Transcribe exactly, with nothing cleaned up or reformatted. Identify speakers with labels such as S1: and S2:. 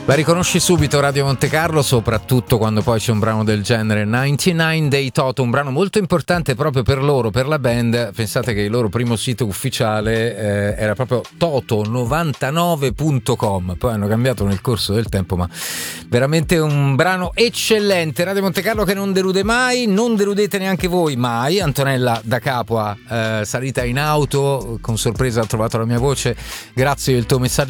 S1: La riconosci subito Radio Monte Carlo, soprattutto quando poi c'è un brano del genere. novantanove dei Toto, un brano molto importante proprio per loro, per la band. Pensate che il loro primo sito ufficiale eh, era proprio toto novantanove punto com, poi hanno cambiato nel corso del tempo, ma veramente un brano eccellente. Radio Monte Carlo che non delude mai, non deludete neanche voi mai. Antonella da Capua, eh, salita in auto, con sorpresa ha trovato la mia voce, grazie del tuo messaggio